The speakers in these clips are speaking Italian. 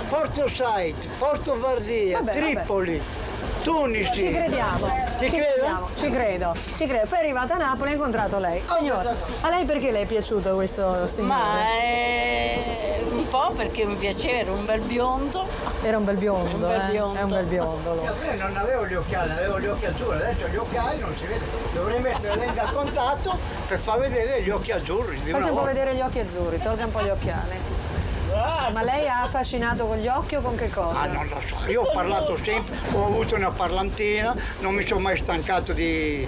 Porto Said, Porto Vardia, Tripoli, Tunisi. Ci crediamo. Ci credo? Ci credo. Poi è arrivata a Napoli e ha incontrato lei. Signora, a lei perché le è piaciuto questo signore? Ma un po' perché mi piaceva, era un bel biondo. Era un bel biondo, È un bel biondo. Io non avevo gli occhiali, avevo gli occhi azzurri, adesso gli occhiali non si vede. Dovrei mettere lente a contatto per far vedere gli occhi azzurri. Faccia un po' vedere gli occhi azzurri, tolga un po' gli occhiali. Ma lei ha affascinato con gli occhi o con che cosa? Ah, non lo so, io ho parlato sempre, ho avuto una parlantina, non mi sono mai stancato di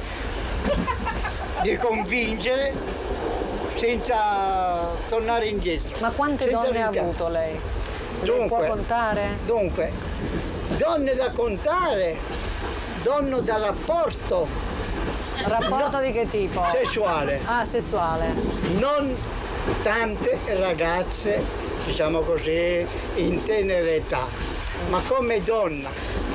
convincere senza tornare indietro. Ma quante donne ha avuto lei? Le può contare? Dunque, donne da contare, donne da rapporto. Rapporto di che tipo? Sessuale. Ah, sessuale. Non tante ragazze, diciamo così, in tenera età, ma come donna,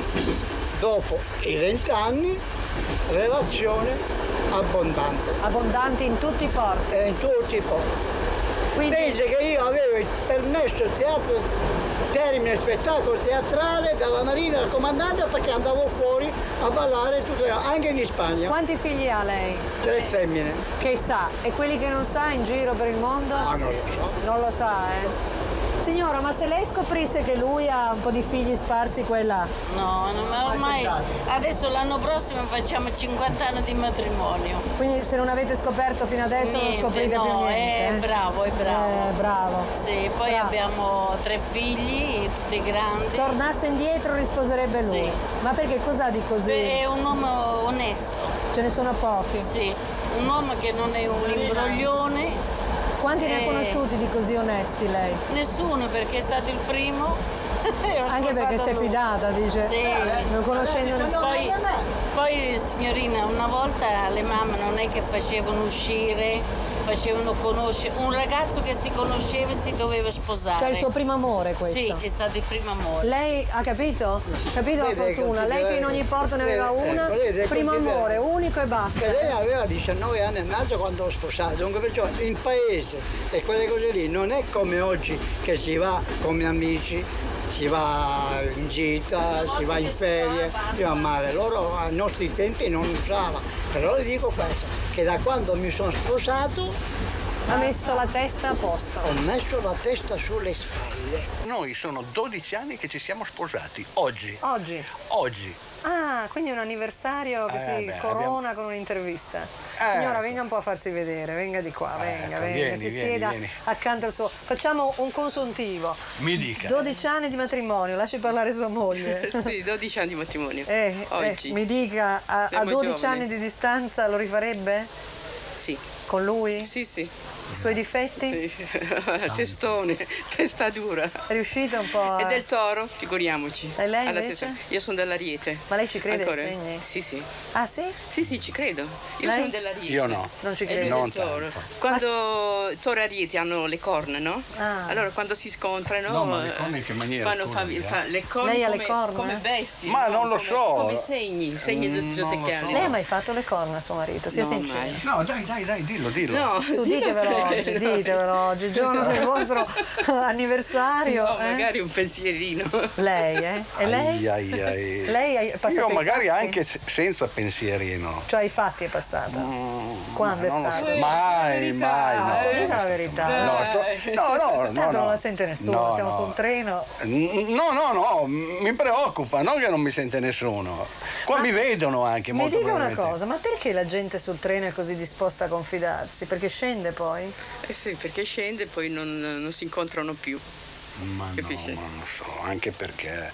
dopo i 20 anni, relazione abbondante. Abbondanti in tutti i porti? In tutti i porti. Quindi... Pensi che io avevo il permesso termine spettacolo teatrale dalla Marina al comandante perché andavo fuori a ballare anche in Spagna. Quanti figli ha lei? 3 femmine. Che sa? E quelli che non sa in giro per il mondo? Ah, non lo so. Non lo sa, Signora, ma se lei scoprisse che lui ha un po' di figli sparsi qua e là? No, ma ormai adesso l'anno prossimo facciamo 50 anni di matrimonio. Quindi se non avete scoperto fino adesso non scoprite più niente? È bravo. Bravo. Sì, poi abbiamo 3 figli, tutti grandi. Tornasse indietro risposerebbe lui? Sì. Ma perché cos'ha di così? È un uomo onesto. Ce ne sono pochi? Sì, un uomo che non è un imbroglione. Quanti ne ha conosciuti di così onesti lei? Nessuno, perché è stato il primo. Anche perché si è fidata, dice. Sì. Non conoscendo. Poi signorina, una volta le mamme non è che facevano uscire, facevano conoscere. Un ragazzo che si conosceva si doveva sposare. Cioè il suo primo amore questo? Sì, è stato il primo amore. Lei ha capito? Capito la fortuna? Lei che in ogni porto ne aveva una, primo amore, unico e basta. Lei aveva 19 anni e mezzo quando ho sposato, dunque perciò in paese e quelle cose lì non è come oggi che si va come amici, si va in gita, si va in ferie, si va a mare. Loro ai nostri tempi non usava. Però le dico questo, che da quando mi sono sposato ha messo la testa a posto. Ho messo la testa sulle spalle. Noi sono 12 anni che ci siamo sposati, oggi. Oggi? Ah, quindi un anniversario che si corona con un'intervista. Signora, venga un po' a farsi vedere, venga di qua, venga, si sieda accanto al suo. Facciamo un consuntivo. Mi dica. 12 anni di matrimonio, lasci parlare sua moglie. Sì, 12 anni di matrimonio. Oggi. Mi dica, a 12 anni di distanza lo rifarebbe? Sì. Con lui? Sì. I suoi difetti? Sì. Testone, testa dura. È riuscita un po' È del Toro, figuriamoci. E lei invece? Io sono dell'Ariete. Ma lei ci crede ancora? ai segni? Sì. Ah sì? Sì, ci credo. Io sono dell'Ariete. Io no. Non ci credo. Non Toro. Quando Toro e Ariete hanno le corna, no? Allora quando si scontrano. No, ma le corna in che maniera? Fanno le corna. Lei ha le corna? Come bestie. Ma non lo so. Come segni zootecani. Lei ha mai fatto le corna a suo marito? Sia sincero. No, dai, dillo. No, su, ditevelo oggi, il giorno del vostro anniversario. No, magari un pensierino. Lei, E lei? Lei è passata. Io magari anche senza pensierino. Cioè ai fatti è passata. Quando è stato? Mai. Dica la verità. No. Tanto non la sente nessuno, siamo su un treno. No, mi preoccupa, non che non mi sente nessuno. Qua mi vedono anche molto. Mi dica una cosa, ma perché la gente sul treno è così disposta a confidarsi? Perché scende poi? Sì, perché scende e poi non si incontrano più. Ma capisci? No, non so, anche perché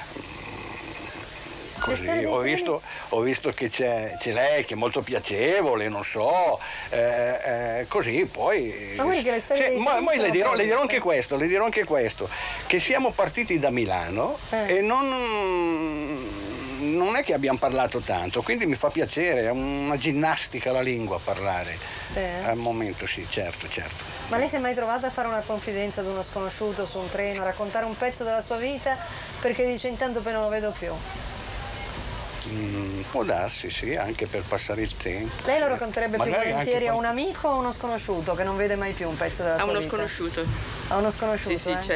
così ho visto che c'è lei che è molto piacevole, non so, così poi. Ma guardi che le storie le dirò anche questo, che siamo partiti da Milano e non è che abbiamo parlato tanto, quindi mi fa piacere, è una ginnastica la lingua parlare. Sì. Al momento sì, certo. Ma lei si è mai trovata a fare una confidenza ad uno sconosciuto su un treno, a raccontare un pezzo della sua vita perché dice intanto poi non lo vedo più? Può darsi, sì, anche per passare il tempo. Lei lo racconterebbe più Magari volentieri a un amico o a uno sconosciuto che non vede mai più un pezzo della sua vita? A uno sconosciuto. A uno sconosciuto, Sì,